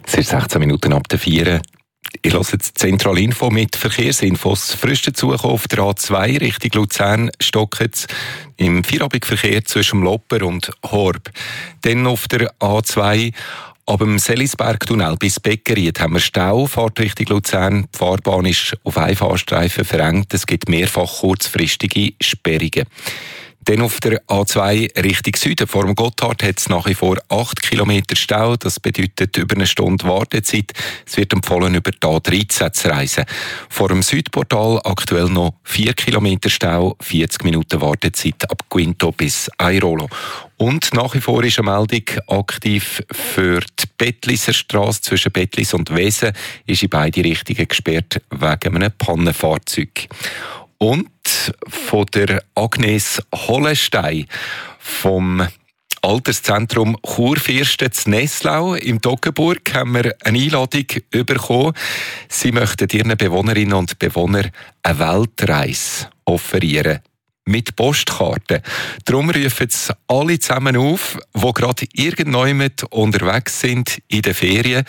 Es ist 16 Minuten ab der 4. Ich höre jetzt Zentralinfo mit Verkehrsinfos. Frisch dazugekommen auf der A2 Richtung Luzern stockt es im Feierabendverkehr zwischen Lopper und Horb. Dann auf der A2 ab dem Selisbergtunnel bis Beckeried haben wir Stau, Fahrt Richtung Luzern. Die Fahrbahn ist auf einen Fahrstreifen verengt. Es gibt mehrfach kurzfristige Sperrungen. Dann auf der A2 Richtung Süden vor dem Gotthard hat es nach wie vor 8 Kilometer Stau. Das bedeutet über eine Stunde Wartezeit. Es wird empfohlen, über die A13 zu reisen. Vor dem Südportal aktuell noch 4 Kilometer Stau, 40 Minuten Wartezeit ab Quinto bis Airolo. Und nach wie vor ist eine Meldung aktiv für die Bettliser Strasse zwischen Bettlis und Wesen. Ist in beide Richtungen gesperrt wegen einem Pannenfahrzeug. Und von der Agnes Hollenstein vom Alterszentrum Kurfürsten zu Nesslau im Toggenburg haben wir eine Einladung bekommen. Sie möchten ihren Bewohnerinnen und Bewohnern eine Weltreise offerieren. Mit Postkarten. Darum rufen jetzt alle zusammen auf, die gerade irgendjemand unterwegs sind in den Ferien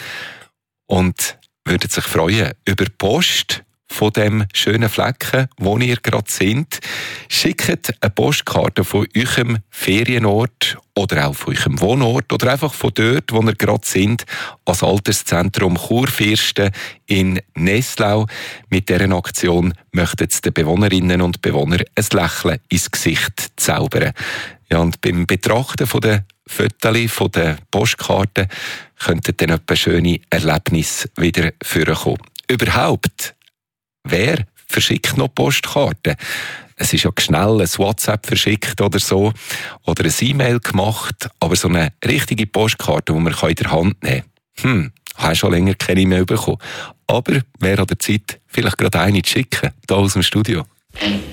und würden sich freuen über die Post von dem schönen Flecken, wo ihr gerade sind. Schickt eine Postkarte von eurem Ferienort oder auch von eurem Wohnort oder einfach von dort, wo ihr gerade sind, ans Alterszentrum Kurfürsten in Nesslau. Mit dieser Aktion möchten es den Bewohnerinnen und Bewohnern ein Lächeln ins Gesicht zaubern. Ja, und beim Betrachten von den Fotos, von den Postkarten, könnten dann etwa schöne Erlebnisse wieder vorkommen. Überhaupt, wer verschickt noch Postkarten? Es ist ja schnell ein WhatsApp verschickt oder so, oder ein E-Mail gemacht, aber so eine richtige Postkarte, die man in der Hand nehmen kann, habe ich schon länger keine mehr bekommen. Aber wäre an der Zeit, vielleicht gerade eine zu schicken, hier aus dem Studio.